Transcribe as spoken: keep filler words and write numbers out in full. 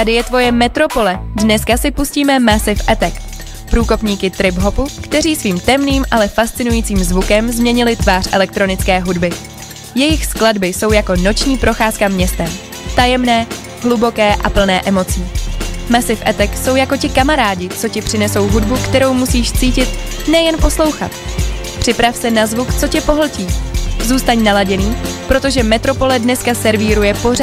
Tady je tvoje metropole. Dneska si pustíme Massive Attack. Průkopníky trip-hopu, kteří svým temným, ale fascinujícím zvukem změnili tvář elektronické hudby. Jejich skladby jsou jako noční procházka městem. Tajemné, hluboké a plné emocí. Massive Attack jsou jako ti kamarádi, co ti přinesou hudbu, kterou musíš cítit, nejen poslouchat. Připrav se na zvuk, co tě pohltí. Zůstaň naladěný, protože Metropole dneska servíruje pořád